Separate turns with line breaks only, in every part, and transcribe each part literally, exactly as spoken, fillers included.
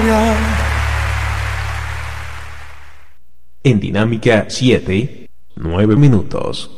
gloria.
En Dinámica siete, nueve minutos.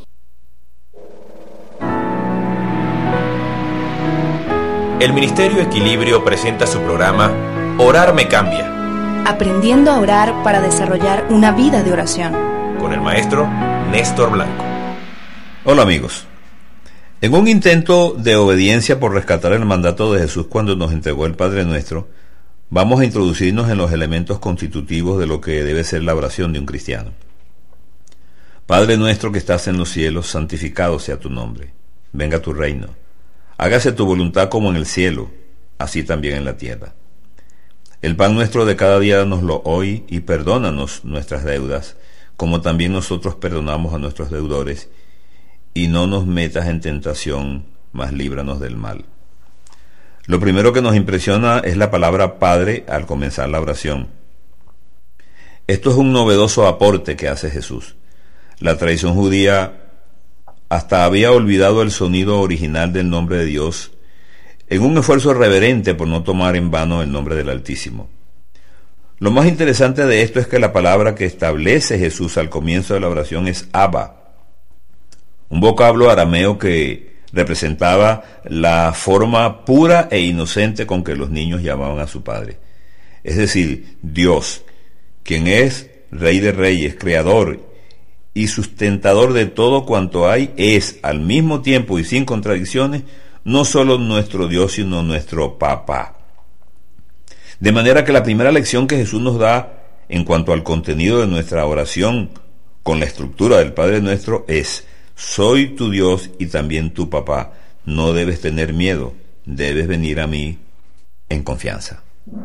El Ministerio Equilibrio presenta su programa Orar me cambia.
Aprendiendo a orar para desarrollar una vida de oración.
Con el maestro Néstor Blanco.
Hola amigos. En un intento de obediencia por rescatar el mandato de Jesús cuando nos entregó el Padre Nuestro, vamos a introducirnos en los elementos constitutivos de lo que debe ser la oración de un cristiano. Padre nuestro que estás en los cielos, santificado sea tu nombre. Venga tu reino. Hágase tu voluntad como en el cielo, así también en la tierra. El pan nuestro de cada día danoslo hoy y perdónanos nuestras deudas, como también nosotros perdonamos a nuestros deudores, y no nos metas en tentación, mas líbranos del mal. Lo primero que nos impresiona es la palabra Padre al comenzar la oración. Esto es un novedoso aporte que hace Jesús. La tradición judía hasta había olvidado el sonido original del nombre de Dios en un esfuerzo reverente por no tomar en vano el nombre del Altísimo. Lo más interesante de esto es que la palabra que establece Jesús al comienzo de la oración es Abba, un vocablo arameo que representaba la forma pura e inocente con que los niños llamaban a su padre. Es decir, Dios, quien es Rey de Reyes, Creador y sustentador de todo cuanto hay, es al mismo tiempo y sin contradicciones no solo nuestro Dios, sino nuestro papá. De manera que la primera lección que Jesús nos da en cuanto al contenido de nuestra oración con la estructura del Padre Nuestro es: soy tu Dios y también tu papá. No debes tener miedo, debes venir a mí en confianza.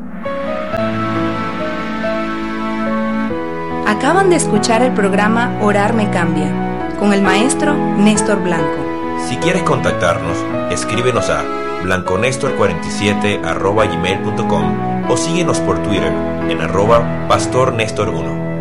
Acaban de escuchar el programa Orar me cambia, con el maestro Néstor Blanco.
Si quieres contactarnos, escríbenos a blanconestor cuarenta y siete arroba gmail punto com o síguenos por Twitter en arroba pastor Néstor uno.